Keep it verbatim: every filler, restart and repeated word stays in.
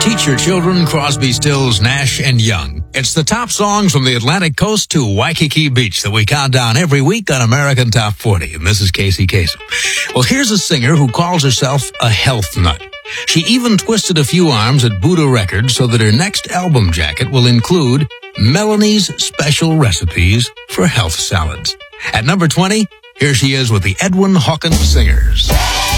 Teach your children Crosby, Stills, Nash, and Young. It's the top songs from the Atlantic coast to Waikiki Beach that we count down every week on American Top forty. And this is Casey Kasem. Well, here's a singer who calls herself a health nut. She even twisted a few arms at Buddha Records so that her next album jacket will include Melanie's special recipes for health salads. At number twenty, here she is with the Edwin Hawkins Singers.